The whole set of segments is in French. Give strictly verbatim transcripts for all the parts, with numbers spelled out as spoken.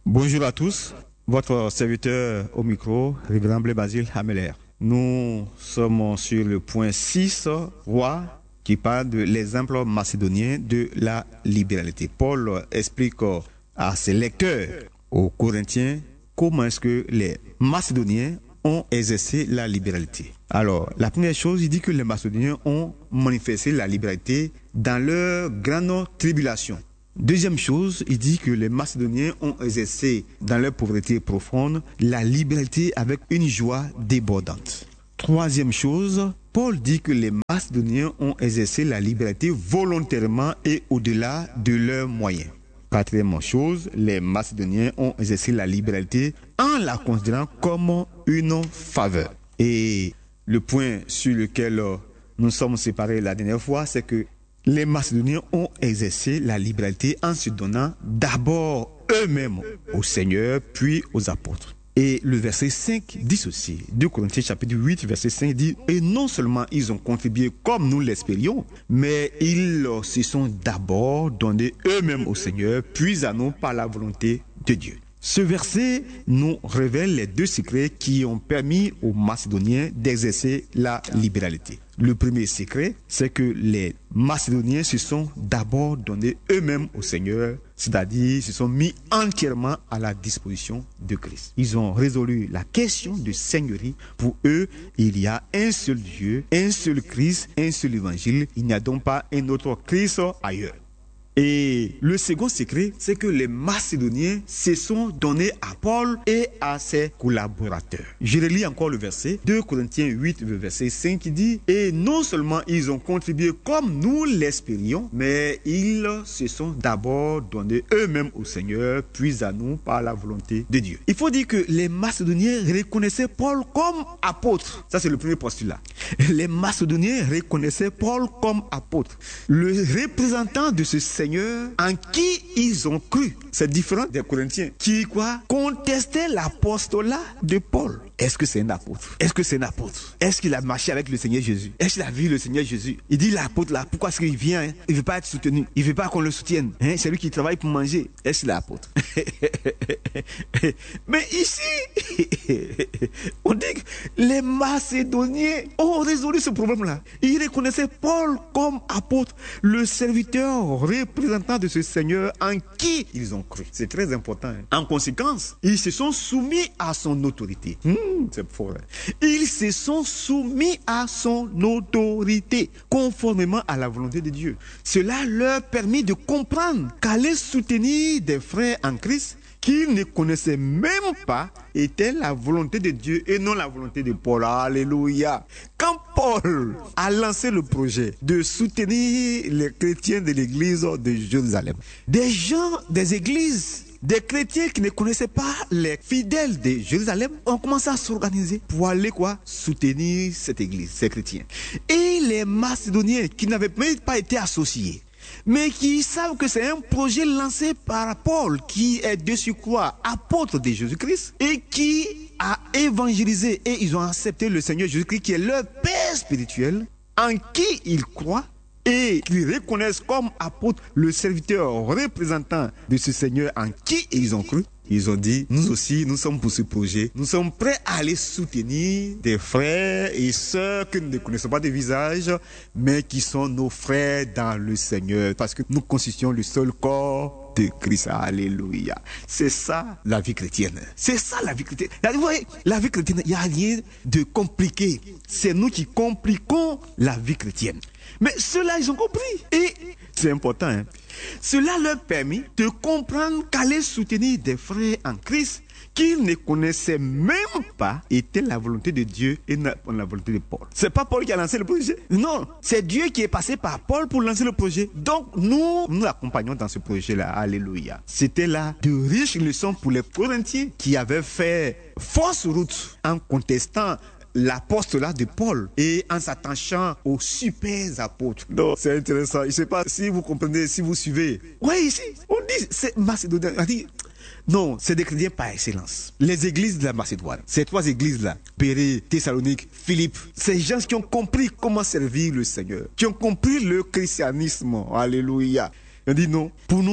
Bonjour à tous, votre serviteur au micro, Révérend Blé Basile Hameler. Nous sommes sur le point six, roi, qui parle de l'exemple macédonien de la libéralité. Paul explique à ses lecteurs, aux Corinthiens, comment est-ce que les Macédoniens ont exercé la libéralité. Alors, la première chose, il dit que les Macédoniens ont manifesté la libéralité dans leur grande tribulation. Deuxième chose, il dit que les Macédoniens ont exercé dans leur pauvreté profonde la libéralité avec une joie débordante. Troisième chose, Paul dit que les Macédoniens ont exercé la liberté volontairement et au-delà de leurs moyens. Quatrième chose, les Macédoniens ont exercé la liberté en la considérant comme une faveur. Et le point sur lequel nous sommes séparés la dernière fois, c'est que les Macédoniens ont exercé la liberté en se donnant d'abord eux-mêmes au Seigneur, puis aux apôtres. Et le verset cinq dit ceci, deux Corinthiens chapitre huit, verset cinq dit « Et non seulement ils ont contribué comme nous l'espérions, mais ils se sont d'abord donnés eux-mêmes au Seigneur, puis à nous par la volonté de Dieu. » Ce verset nous révèle les deux secrets qui ont permis aux Macédoniens d'exercer la libéralité. Le premier secret, c'est que les Macédoniens se sont d'abord donnés eux-mêmes au Seigneur, c'est-à-dire se sont mis entièrement à la disposition de Christ. Ils ont résolu la question de seigneurie. Pour eux, il y a un seul Dieu, un seul Christ, un seul évangile. Il n'y a donc pas un autre Christ ailleurs. Et le second secret, c'est que les Macédoniens se sont donnés à Paul et à ses collaborateurs. Je relis encore le verset, deux Corinthiens huit, verset cinq, qui dit « Et non seulement ils ont contribué comme nous l'espérions, mais ils se sont d'abord donnés eux-mêmes au Seigneur, puis à nous par la volonté de Dieu. » Il faut dire que les Macédoniens reconnaissaient Paul comme apôtre. Ça, c'est le premier postulat. Les Macédoniens reconnaissaient Paul comme apôtre, le représentant de ce Seigneur en qui ils ont cru. C'est différent des Corinthiens qui quoi contestaient l'apostolat de Paul. Est-ce que c'est un apôtre? Est-ce que c'est un apôtre? Est-ce qu'il a marché avec le Seigneur Jésus? Est-ce qu'il a vu le Seigneur Jésus? Il dit l'apôtre là, pourquoi est-ce qu'il vient? Hein? Il ne veut pas être soutenu. Il ne veut pas qu'on le soutienne. Hein? C'est lui qui travaille pour manger. Est-ce qu'il est apôtre? Mais ici, on dit que les Macédoniens ont résolu ce problème-là. Ils reconnaissaient Paul comme apôtre, le serviteur représentant de ce Seigneur en qui ils ont cru. C'est très important. Hein? En conséquence, ils se sont soumis à son autorité. Mmh, c'est fort. Hein? Ils se sont soumis à son autorité, conformément à la volonté de Dieu. Cela leur permet de comprendre qu'aller soutenir des frères en Christ qu'ils ne connaissaient même pas était la volonté de Dieu et non la volonté de Paul. Alléluia. Quand Paul a lancé le projet de soutenir les chrétiens de l'église de Jérusalem, des gens des églises, des chrétiens qui ne connaissaient pas les fidèles de Jérusalem ont commencé à s'organiser pour aller quoi soutenir cette église, ces chrétiens. Et les Macédoniens qui n'avaient même pas été associés, mais qui savent que c'est un projet lancé par Paul, qui est de surcroît apôtre de Jésus-Christ et qui a évangélisé, et ils ont accepté le Seigneur Jésus-Christ qui est leur Père spirituel, en qui ils croient et qu'ils reconnaissent comme apôtre le serviteur représentant de ce Seigneur en qui ils ont cru. Ils ont dit, nous aussi, nous sommes pour ce projet. Nous sommes prêts à aller soutenir des frères et sœurs que nous ne connaissons pas de visage, mais qui sont nos frères dans le Seigneur. Parce que nous constituons le seul corps de Christ. Alléluia. C'est ça la vie chrétienne. C'est ça la vie chrétienne. Vous voyez, la vie chrétienne, il n'y a rien de compliqué. C'est nous qui compliquons la vie chrétienne. Mais ceux-là, ils ont compris. Et c'est important, hein. Cela leur permet de comprendre qu'aller soutenir des frères en Christ qu'ils ne connaissaient même pas était la volonté de Dieu et non la volonté de Paul. C'est pas Paul qui a lancé le projet. Non, c'est Dieu qui est passé par Paul pour lancer le projet. Donc nous, nous l'accompagnons dans ce projet-là. Alléluia. C'était là de riches leçons pour les Corinthiens qui avaient fait fausse route en contestant l'apostolat de Paul et en s'attachant aux super apôtres. Donc, c'est intéressant. Je ne sais pas si vous comprenez, si vous suivez. Oui, ici, on dit, c'est Macédonien. On dit, non, c'est des chrétiens par excellence. Les églises de la Macédoine, ces trois églises-là, Pérée, Thessalonique, Philippe, ces gens qui ont compris comment servir le Seigneur, qui ont compris le christianisme. Alléluia. On dit non, pour nous là,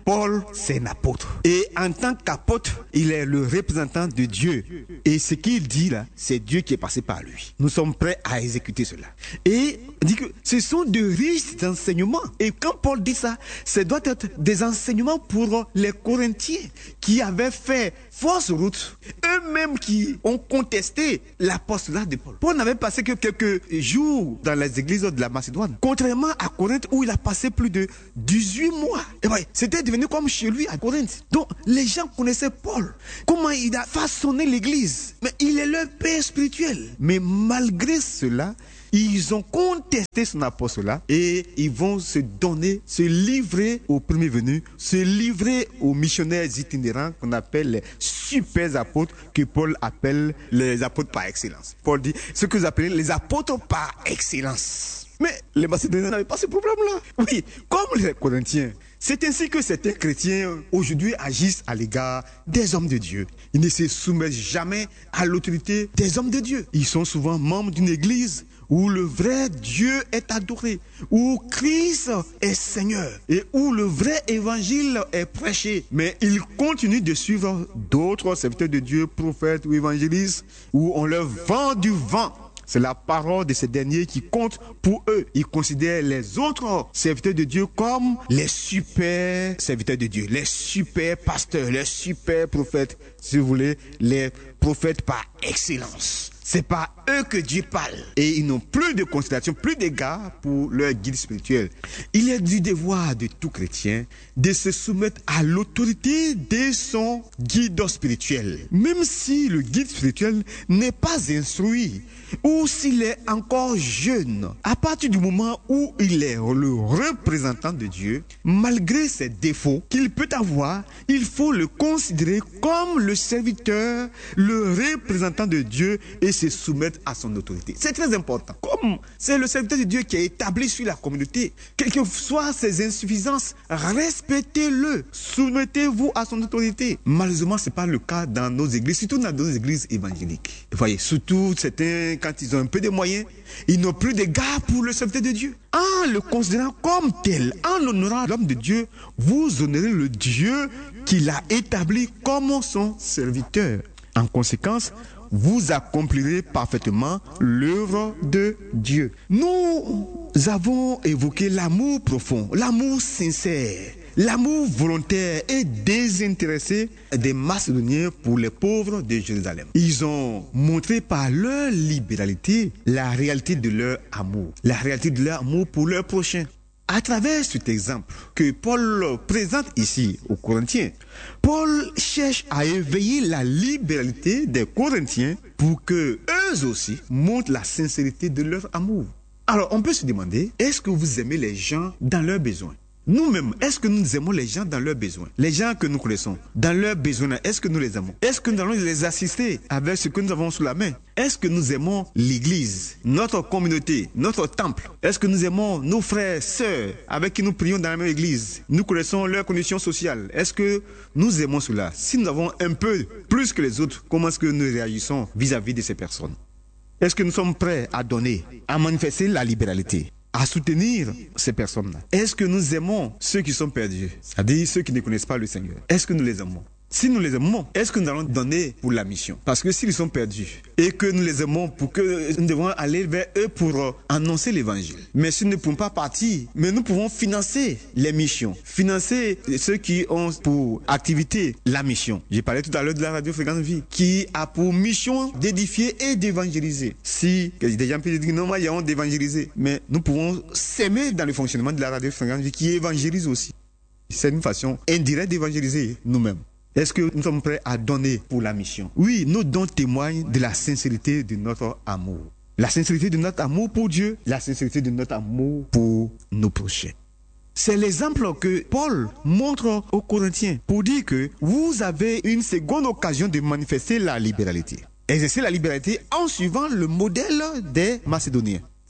Paul, c'est un apôtre. Et en tant qu'apôtre, il est le représentant de Dieu. Et ce qu'il dit là, c'est Dieu qui est passé par lui. Nous sommes prêts à exécuter cela. Et il dit que ce sont de riches enseignements. Et quand Paul dit ça, ça doit être des enseignements pour les Corinthiens qui avaient fait fausse route. Eux-mêmes qui ont contesté l'apostolat de Paul. Paul n'avait passé que quelques jours dans les églises de la Macédoine. Contrairement à Corinthe où il a passé plus de dix-huit mois. Et ouais, c'était devenu comme chez lui à Corinthe. Donc les gens connaissaient Paul. Comment il a façonné l'église. Mais il est leur père spirituel. Mais malgré cela, ils ont contesté son apostolat et ils vont se donner, se livrer aux premiers venus, se livrer aux missionnaires itinérants qu'on appelle les super apôtres, que Paul appelle les apôtres par excellence. Paul dit ce que vous appelez les apôtres par excellence. Mais les Macédoniens n'avaient pas ce problème-là. Oui, comme les Corinthiens. C'est ainsi que certains chrétiens aujourd'hui agissent à l'égard des hommes de Dieu. Ils ne se soumettent jamais à l'autorité des hommes de Dieu. Ils sont souvent membres d'une église où le vrai Dieu est adoré, où Christ est Seigneur et où le vrai évangile est prêché. Mais ils continuent de suivre d'autres serviteurs de Dieu, prophètes ou évangélistes, où on leur vend du vent. C'est la parole de ces derniers qui compte pour eux. Ils considèrent les autres serviteurs de Dieu comme les super serviteurs de Dieu, les super pasteurs, les super prophètes, si vous voulez, les prophètes par excellence. C'est pas eux que Dieu parle. Et ils n'ont plus de considération, plus d'égard pour leur guide spirituel. Il est du devoir de tout chrétien de se soumettre à l'autorité de son guide spirituel. Même si le guide spirituel n'est pas instruit ou s'il est encore jeune, à partir du moment où il est le représentant de Dieu, malgré ses défauts qu'il peut avoir, il faut le considérer comme le serviteur, le représentant de Dieu et se soumettre à son autorité. C'est très important. Comme c'est le serviteur de Dieu qui est établi sur la communauté, quelles que soient ses insuffisances, respectez-le. Soumettez-vous à son autorité. Malheureusement, ce n'est pas le cas dans nos églises, surtout dans nos églises évangéliques. Vous voyez, surtout certains, quand ils ont un peu de moyens, ils n'ont plus d'égard pour le serviteur de Dieu. En le considérant comme tel, en honorant l'homme de Dieu, vous honorez le Dieu qu'il a établi comme son serviteur. En conséquence, vous accomplirez parfaitement l'œuvre de Dieu. Nous avons évoqué l'amour profond, l'amour sincère, l'amour volontaire et désintéressé des Macédoniens pour les pauvres de Jérusalem. Ils ont montré par leur libéralité la réalité de leur amour, la réalité de leur amour pour leur prochain. À travers cet exemple que Paul présente ici aux Corinthiens, Paul cherche à éveiller la libéralité des Corinthiens pour que eux aussi montrent la sincérité de leur amour. Alors on peut se demander, est-ce que vous aimez les gens dans leurs besoins? Nous-mêmes, est-ce que nous aimons les gens dans leurs besoins? Les gens que nous connaissons, dans leurs besoins, est-ce que nous les aimons? Est-ce que nous allons les assister avec ce que nous avons sous la main? Est-ce que nous aimons l'Église, notre communauté, notre temple? Est-ce que nous aimons nos frères, sœurs, avec qui nous prions dans la même Église? Nous connaissons leurs conditions sociales. Est-ce que nous aimons cela? Si nous avons un peu plus que les autres, comment est-ce que nous réagissons vis-à-vis de ces personnes? Est-ce que nous sommes prêts à donner, à manifester la libéralité, à soutenir ces personnes-là? Est-ce que nous aimons ceux qui sont perdus, c'est-à-dire ceux qui ne connaissent pas le Seigneur? Est-ce que nous les aimons? Si nous les aimons, est-ce que nous allons donner pour la mission? Parce que s'ils sont perdus et que nous les aimons pour que nous devons aller vers eux pour annoncer l'évangile. Mais si nous ne pouvons pas partir, mais nous pouvons financer les missions, financer ceux qui ont pour activité la mission. J'ai parlé tout à l'heure de la radio Fréquence Vie, qui a pour mission d'édifier et d'évangéliser. Si des gens peuvent dire non, moi, il y a honte d'évangéliser, mais nous pouvons s'aimer dans le fonctionnement de la radio Fréquence Vie qui évangélise aussi. C'est une façon indirecte d'évangéliser nous-mêmes. Est-ce que nous sommes prêts à donner pour la mission? Oui, nos dons témoignent de la sincérité de notre amour. La sincérité de notre amour pour Dieu, la sincérité de notre amour pour nos prochains. C'est l'exemple que Paul montre aux Corinthiens pour dire que vous avez une seconde occasion de manifester la libéralité. Exercer la libéralité en suivant le modèle des Macédoniens.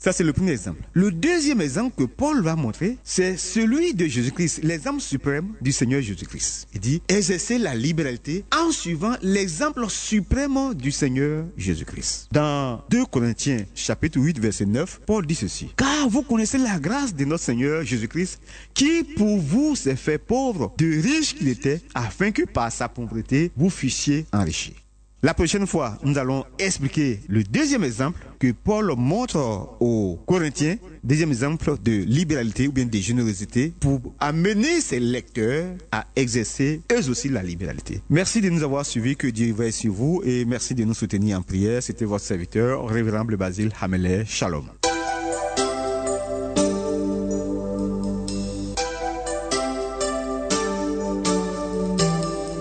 Ça, c'est le premier exemple. Le deuxième exemple que Paul va montrer, c'est celui de Jésus-Christ, l'exemple suprême du Seigneur Jésus-Christ. Il dit, exercez la libéralité en suivant l'exemple suprême du Seigneur Jésus-Christ. Dans deux Corinthiens, chapitre huit, verset neuf, Paul dit ceci. Car vous connaissez la grâce de notre Seigneur Jésus-Christ, qui pour vous s'est fait pauvre, de riche qu'il était, afin que par sa pauvreté, vous fussiez enrichis. La prochaine fois, nous allons expliquer le deuxième exemple que Paul montre aux Corinthiens, deuxième exemple de libéralité ou bien de générosité pour amener ses lecteurs à exercer eux aussi la libéralité. Merci de nous avoir suivis, que Dieu veille sur vous et merci de nous soutenir en prière. C'était votre serviteur, Révérend Blé Basile Hameler. Shalom.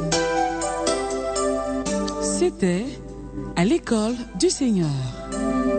C'était à l'école du Seigneur.